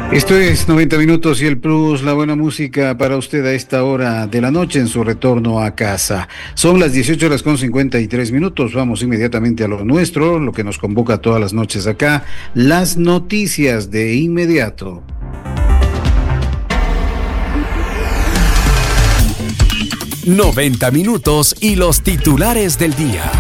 Esto es 90 minutos y el plus, la buena música para usted a esta hora de la noche en su retorno a casa. Son las 18 horas con 53 minutos. Vamos inmediatamente a lo nuestro, lo que nos convoca todas las noches acá, las noticias de inmediato. Noventa minutos y los titulares del día.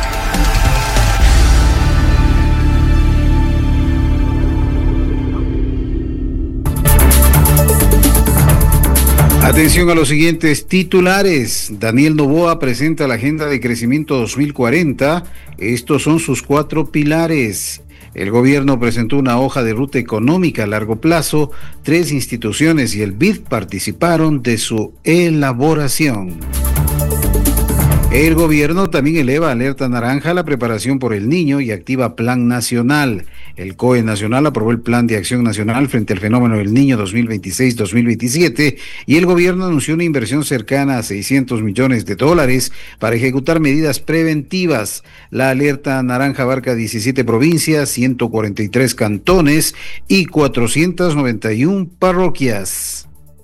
Atención a los siguientes titulares. Daniel Noboa presenta la Agenda de Crecimiento 2040. Estos son sus 4 pilares. El gobierno presentó una hoja de ruta económica a largo plazo. 3 instituciones y el BID participaron de su elaboración. El gobierno también eleva alerta naranja a la preparación por el niño y activa plan nacional. El COE nacional aprobó el Plan de Acción Nacional frente al fenómeno del niño 2026-2027 y el gobierno anunció una inversión cercana a $600 millones para ejecutar medidas preventivas. La alerta naranja abarca 17 provincias, 143 cantones y 491 parroquias.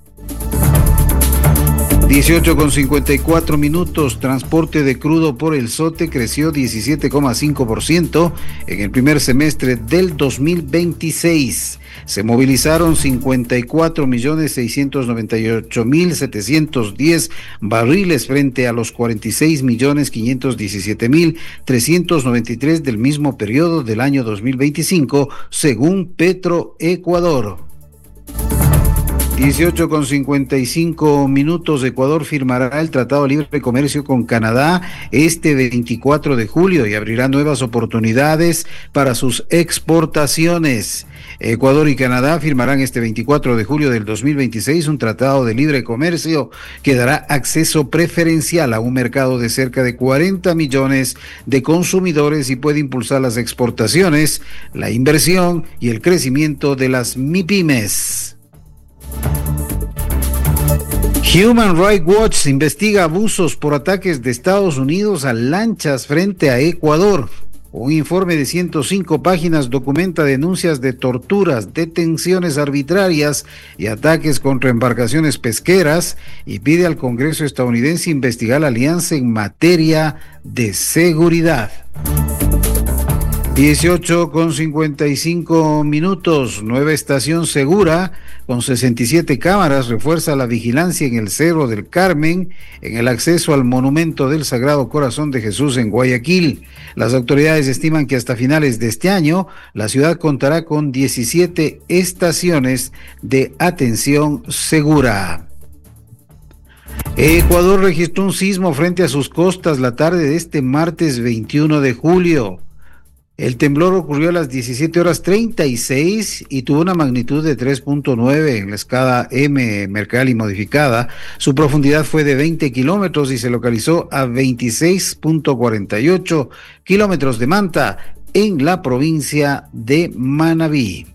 18:54 minutos. Transporte de crudo por el SOTE creció 17,5% en el primer semestre del 2026. Se movilizaron 54.698.710 barriles frente a los 46.517.393 del mismo periodo del año 2025, según Petroecuador. 18:55 minutos. Ecuador firmará el Tratado de Libre Comercio con Canadá este 24 de julio y abrirá nuevas oportunidades para sus exportaciones. Ecuador y Canadá firmarán este 24 de julio del 2026 un Tratado de Libre Comercio que dará acceso preferencial a un mercado de cerca de 40 millones de consumidores y puede impulsar las exportaciones, la inversión y el crecimiento de las MIPYMES. Human Rights Watch investiga abusos por ataques de Estados Unidos a lanchas frente a Ecuador. Un informe de 105 páginas documenta denuncias de torturas, detenciones arbitrarias y ataques contra embarcaciones pesqueras y pide al Congreso estadounidense investigar la alianza en materia de seguridad. 18:55 minutos. Nueva estación segura con 67 cámaras refuerza la vigilancia en el Cerro del Carmen en el acceso al monumento del Sagrado Corazón de Jesús en Guayaquil. Las autoridades estiman que hasta finales de este año la ciudad contará con 17 estaciones de atención segura. Ecuador registró un sismo frente a sus costas la tarde de este martes 21 de julio. El temblor ocurrió a las 17:36 y tuvo una magnitud de 3.9 en la escala M Mercalli modificada. Su profundidad fue de 20 kilómetros y se localizó a 26.48 kilómetros de Manta, en la provincia de Manabí.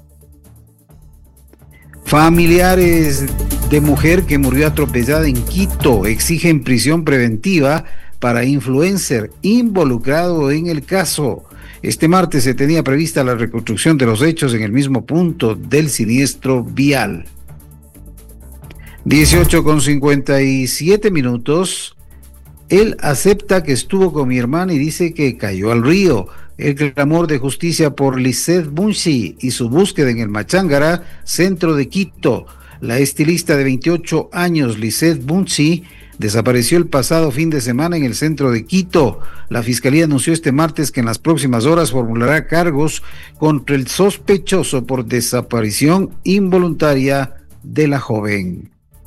Familiares de mujer que murió atropellada en Quito exigen prisión preventiva para influencer involucrado en el caso. Este martes se tenía prevista la reconstrucción de los hechos en el mismo punto del siniestro vial. 18:57 minutos. Él acepta que estuvo con mi hermana y dice que cayó al río. El clamor de justicia por Lisette Bunchi y su búsqueda en el Machángara, centro de Quito. La estilista de 28 años, Lisette Bunchi, desapareció el pasado fin de semana en el centro de Quito. La Fiscalía anunció este martes que en las próximas horas formulará cargos contra el sospechoso por desaparición involuntaria de la joven.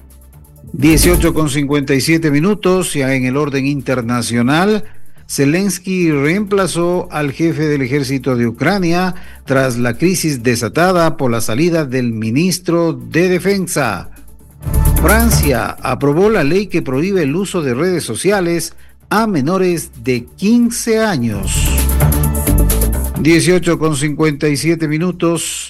18:57 minutos. Ya en el orden internacional, Zelensky reemplazó al jefe del ejército de Ucrania tras la crisis desatada por la salida del ministro de Defensa. Francia aprobó la ley que prohíbe el uso de redes sociales a menores de 15 años. 18:57 minutos.